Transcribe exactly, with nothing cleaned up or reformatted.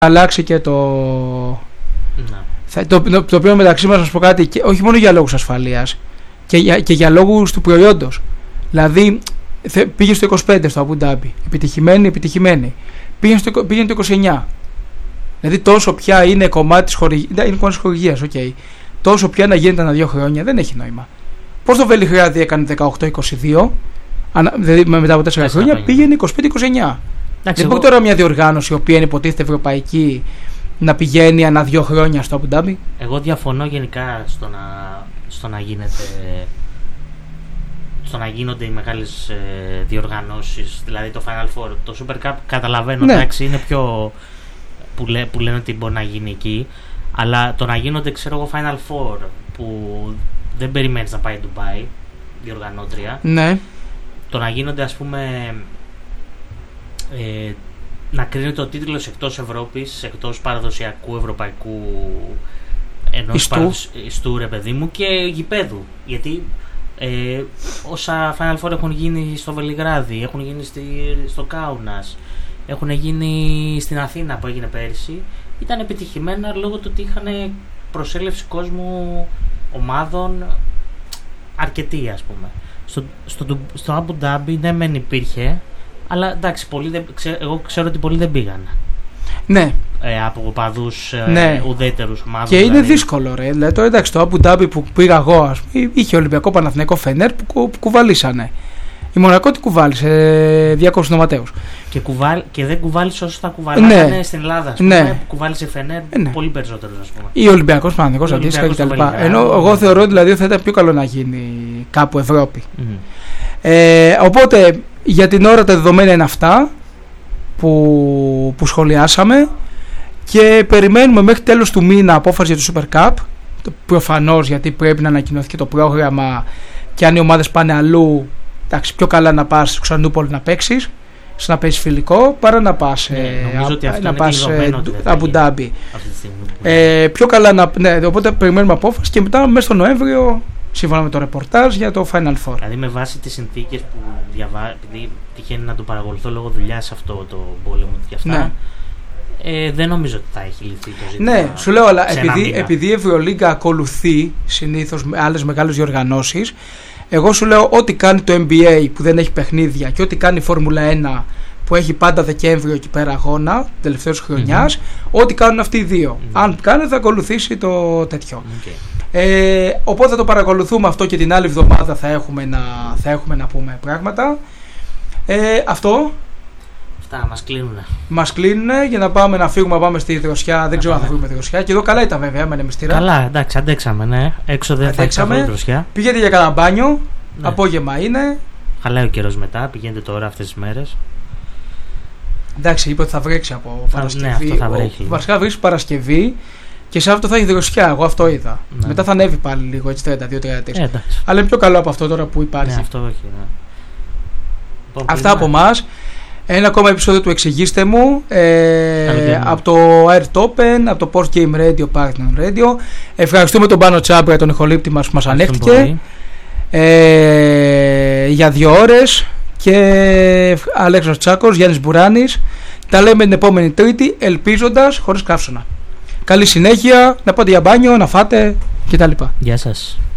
αλλάξει και το. Ναι. Θα, το, το, το οποίο μεταξύ μας, να σας πω κάτι, και, όχι μόνο για λόγους ασφαλείας, και για, και για λόγους του προϊόντος. Δηλαδή, θε, πήγε στο είκοσι πέντε στο Αμπου Ντάμπι. Επιτυχημένη, επιτυχημένη. Πήγε στο, πήγε το είκοσι εννιά. Δηλαδή, τόσο πια είναι κομμάτι της χορηγίας. Είναι κομμάτι της χορηγίας, οκ. Okay. Τόσο πια να γίνεται ανά δύο χρόνια δεν έχει νόημα. Πώς το Βελιγράδι έκανε δεκαοκτώ είκοσι δύο, δηλαδή μετά από τέσσερα χρόνια πήγαινε είκοσι πέντε είκοσι εννιά. Δεν μπορεί τώρα μια διοργάνωση η οποία είναι υποτίθεται ευρωπαϊκή να πηγαίνει ανά δύο χρόνια στο Αμπου Ντάμπι. Εγώ διαφωνώ γενικά στο να, στο να γίνεται. Στο να γίνονται οι μεγάλες ε, διοργανώσεις, δηλαδή το Final Four, το Super Cup καταλαβαίνω, ναι. Εντάξει, είναι πιο που, λέ, που λένε ότι μπορεί να γίνει εκεί, αλλά το να γίνονται, ξέρω εγώ, Final Four που δεν περιμένεις να πάει Ντουμπάι, διοργανώτρια, ναι. Το να γίνονται, ας πούμε, ε, να κρίνεται ο τίτλος εκτός Ευρώπης, εκτός παραδοσιακού ευρωπαϊκού ενός παραδοσιακού, ρε παιδί μου, και γηπέδου, γιατί Ε, όσα Final Four έχουν γίνει στο Βελιγράδι, έχουν γίνει στη, στο Κάουνας, έχουν γίνει στην Αθήνα που έγινε πέρυσι, ήταν επιτυχημένα λόγω του ότι είχαν προσέλευση κόσμου, ομάδων αρκετή, ας πούμε. Στο, στο, στο Αμπου Ντάμπι ναι μεν υπήρχε, αλλά εντάξει, πολλοί δεν, ξέ, εγώ ξέρω ότι πολλοί δεν πήγαν. Ναι. Ε, από οπαδούς, ναι. ε, ουδέτερους ομάδων. Και δηλαδή. Είναι δύσκολο, ρε. Δηλαδή, το, εντάξει, το Αμπου Ντάμπι που πήγα εγώ, ας πούμε, είχε Ολυμπιακό, Παναθηναϊκό, Φενέρ που, που κουβαλήσανε. Η Μονακό τι κουβάλισε, διακόσιους νοματέους. Και, κουβάλ, και δεν κουβάλισε όσο θα κουβαλάγανε ναι. στην Ελλάδα. Πούμε, ναι. Που κουβάλισε Φενέρ ναι. πολύ περισσότερο, ας πούμε. Ή Ολυμπιακός, Παναθηναϊκός, αντίστοιχα κτλ. Ενώ εγώ θεωρώ δηλαδή ότι θα ήταν πιο καλό να γίνει κάπου Ευρώπη. Mm-hmm. Ε, οπότε για την ώρα τα δεδομένα είναι αυτά που, που σχολιάσαμε. Και περιμένουμε μέχρι τέλος του μήνα απόφαση για το Super Cup. Προφανώς, γιατί πρέπει να ανακοινωθεί και το πρόγραμμα, και αν οι ομάδες πάνε αλλού, εντάξει, πιο καλά να πας στο Ξαντούπολη να παίξεις, να παίζεις φιλικό, παρά να πας Αμπου Ντάμπι. Πιο καλά να. Ναι, οπότε περιμένουμε απόφαση και μετά μέσα στο Νοέμβριο, σύμφωνα με το ρεπορτάζ, για το Final Four. Δηλαδή, με βάση τις συνθήκες που διαβάζω, επειδή τυχαίνει να το παρακολουθώ λόγω δουλειάς αυτό το πόλεμο και αυτά. Ναι. Ε, δεν νομίζω ότι θα έχει λυθεί το ζήτημα. Ναι, σου λέω, αλλά επειδή, επειδή η Ευρωλίγκα ακολουθεί συνήθως με άλλες μεγάλες διοργανώσεις, εγώ σου λέω ό,τι κάνει το N B A που δεν έχει παιχνίδια και ό,τι κάνει η Φόρμουλα ένα που έχει πάντα Δεκέμβριο εκεί πέρα αγώνα, τελευταίος χρονιάς, mm-hmm. ό,τι κάνουν αυτοί οι δύο. Mm-hmm. Αν κάνει θα ακολουθήσει το τέτοιο. Okay. Ε, οπότε θα το παρακολουθούμε αυτό και την άλλη εβδομάδα θα έχουμε να, θα έχουμε να πούμε πράγματα. Ε, αυτό. Μας κλείνουνε. Μας κλείνουνε για να πάμε να φύγουμε, να πάμε στη Δροσιά. Δεν ξέρω αν θα φύγουμε στη Δροσιά. Και εδώ καλά ήταν βέβαια, με μυστήρα. Καλά, εντάξει, αντέξαμε, ναι. Έξω δεν αντέξαμε. Θα έχει Δροσιά. Πήγαινε για κανένα μπάνιο. Ναι. Απόγευμα είναι. Χαλάει ο καιρός μετά, πηγαίνετε τώρα αυτές τις μέρες. Εντάξει, είπε ότι θα βρέξει από Παρασκευή. Ναι, αυτό θα βρέχει. Βασικά βρέξει Παρασκευή και Σάββατο θα έχει Δροσιά. Εγώ αυτό είδα. Ναι. Μετά θα ανέβει πάλι λίγο, έτσι τριάντα δύο τριάντα τρία. Ε, αλλά είναι πιο καλό από αυτό τώρα που υπάρχει. Ναι, αυτό όχι, ναι. Αυτά από εμάς. Ένα ακόμα επεισόδιο του Εξηγήστε μου ε, από το Airtopen, από το Post Game Radio, Partner Radio. Ευχαριστούμε τον Πάνο Τσάμπρα, τον ηχολήπτη μας που μας ανέχτηκε ε, για δύο ώρες, και Αλέξος Τσάκος, Γιάννης Μπουράνης. Τα λέμε την επόμενη Τρίτη, ελπίζοντας χωρίς καύσωνα. Καλή συνέχεια, να πάτε για μπάνιο, να φάτε κτλ. Γεια σας.